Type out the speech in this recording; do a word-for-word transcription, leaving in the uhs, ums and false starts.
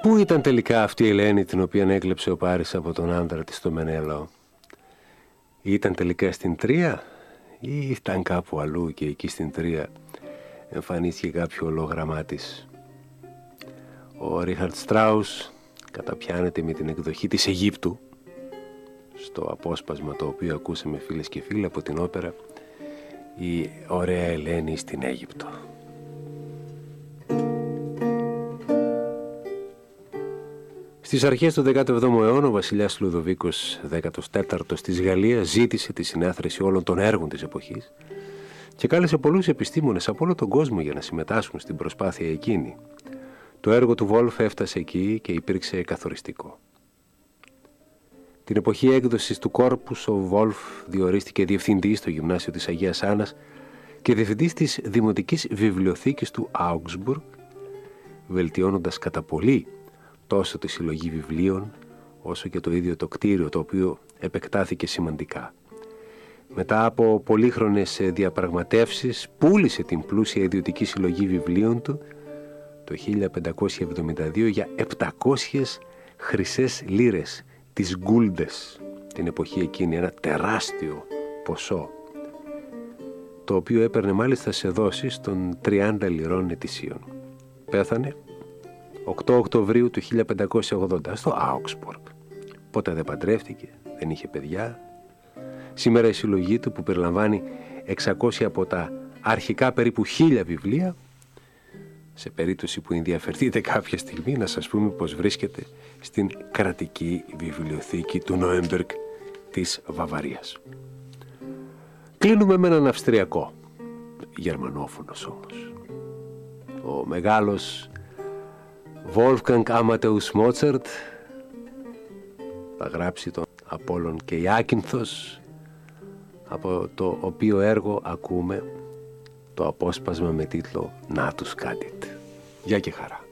Πού ήταν τελικά αυτή η Ελένη την οποία έκλεψε ο Πάρης από τον άντρα της στο Μενέλαο? Ήταν τελικά στην Τρία ή ήταν κάπου αλλού και εκεί στην Τρία εμφανίστηκε κάποιο ολόγραμμά της? Ο Ρίχαρτ Στράους καταπιάνεται με την εκδοχή της Αιγύπτου στο απόσπασμα το οποίο ακούσαμε, φίλες και φίλοι, από την όπερα «Η ωραία Ελένη στην Αίγυπτο». Στις αρχές του δέκατου εβδόμου αιώνα, ο βασιλιάς Λουδοβίκος δέκατος τέταρτος της Γαλλίας ζήτησε τη συνάθρηση όλων των έργων της εποχής και κάλεσε πολλούς επιστήμονες από όλο τον κόσμο για να συμμετάσχουν στην προσπάθεια εκείνη. Το έργο του Βόλφ έφτασε εκεί και υπήρξε καθοριστικό. Την εποχή έκδοσης του κόρπους, ο Βόλφ διορίστηκε διευθυντής στο Γυμνάσιο της Αγίας Άννας και διευθυντής της Δημοτικής Βιβλιοθήκης του Augsburg, βελτιώνοντας κατά πολύ τόσο τη συλλογή βιβλίων όσο και το ίδιο το κτίριο, το οποίο επεκτάθηκε σημαντικά. Μετά από πολύχρονες διαπραγματεύσεις πούλησε την πλούσια ιδιωτική συλλογή βιβλίων του το χίλια πεντακόσια εβδομήντα δύο για επτακόσιες χρυσές λίρες, τις γκούλντες, την εποχή εκείνη, ένα τεράστιο ποσό, το οποίο έπαιρνε μάλιστα σε δόσεις των τριάντα λιρών ετησίων. Πέθανε οκτώ Οκτωβρίου του χίλια πεντακόσια ογδόντα στο Augsburg. Ποτέ δεν παντρεύτηκε, δεν είχε παιδιά. Σήμερα η συλλογή του, που περιλαμβάνει εξακόσια από τα αρχικά περίπου χίλια βιβλία, σε περίπτωση που ενδιαφερθείτε κάποια στιγμή, να σας πούμε πως βρίσκεται στην κρατική βιβλιοθήκη του Νόεμπεργκ της Βαβαρίας. Κλείνουμε με έναν Αυστριακό, γερμανόφωνος όμως. Ο μεγάλος Wolfgang Amadeus Mozart θα γράψει τον Απόλλων και η Άκυνθος, από το οποίο έργο ακούμε το απόσπασμα με τίτλο «Να τους κάντιτ». Γεια και χαρά.